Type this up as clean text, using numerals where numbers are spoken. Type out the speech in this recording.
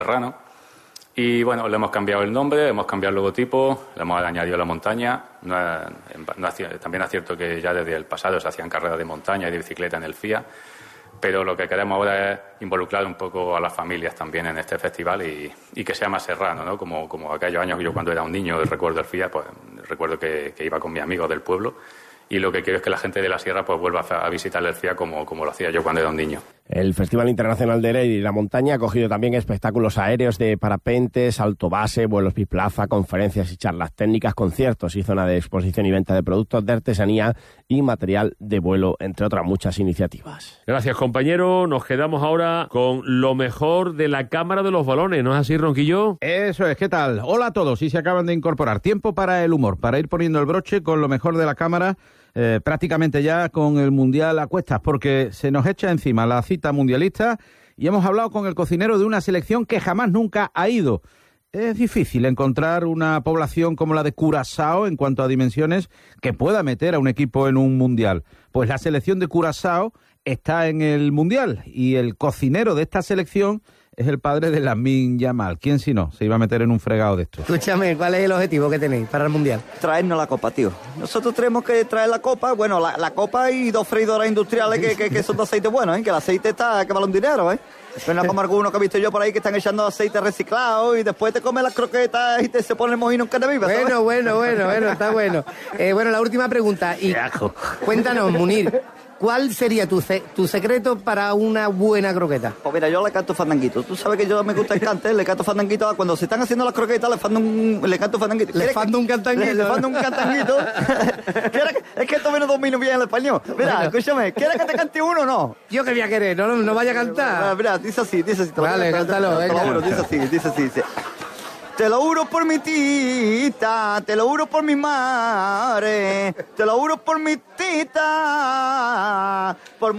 Serrano. Y bueno, le hemos cambiado el nombre, hemos cambiado el logotipo, le hemos añadido la montaña. También es cierto que ya desde el pasado se hacían carreras de montaña y de bicicleta en el FIA, pero lo que queremos ahora es involucrar un poco a las familias también en este festival y que sea más serrano, ¿no? Como aquellos años que yo cuando era un niño recuerdo el FIA, pues recuerdo que iba con mis amigos del pueblo. Y lo que quiero es que la gente de la sierra pues vuelva a visitar el FIA como lo hacía yo cuando era un niño. El Festival Internacional de Lleida y la Montaña ha acogido también espectáculos aéreos de parapente, salto base, vuelos biplaza, conferencias y charlas técnicas, conciertos y zona de exposición y venta de productos de artesanía y material de vuelo, entre otras muchas iniciativas. Gracias, compañero. Nos quedamos ahora con lo mejor de la Cámara de los Balones, ¿no es así, Ronquillo? Eso es, ¿qué tal? Hola a todos, y se acaban de incorporar. Tiempo para el humor, para ir poniendo el broche con lo mejor de la Cámara. Prácticamente ya con el Mundial a cuestas, porque se nos echa encima la cita mundialista y hemos hablado con el cocinero de una selección que jamás nunca ha ido. Es difícil encontrar una población como la de Curazao en cuanto a dimensiones que pueda meter a un equipo en un Mundial. Pues la selección de Curazao está en el Mundial y el cocinero de esta selección es el padre de Lamine Yamal. ¿Quién si no se iba a meter en un fregado de esto? Escúchame, ¿cuál es el objetivo que tenéis para el Mundial? Traernos la copa, tío. Nosotros tenemos que traer la copa, bueno, la copa y 2 freidoras industriales que son de aceite bueno, ¿eh? Que el aceite está, que vale un dinero, ¿eh? Pero no como algunos que he visto yo por ahí que están echando aceite reciclado y después te comes las croquetas y se pone el mojino en carne viva, ¿sabes? Bueno, está bueno. Bueno, la última pregunta. Y cuéntanos, Munir, ¿cuál sería tu secreto para una buena croqueta? Pues mira, yo le canto fandanguito. Tú sabes que yo me gusta el cante, le canto fandanguito. Cuando se están haciendo las croquetas, le canto fandanguito. Le fando un cantanguito. Le fando un cantanguito. Es que esto me lo domino bien el español. Mira, bueno. Escúchame, ¿quieres que te cante uno o no? Yo que voy a querer, no vaya a cantar. Mira, dice así. Vale, cántalo, venga. Te lo juro, dice así. Te lo juro por mi tita, te lo juro por mi madre, te lo juro por mi tita, por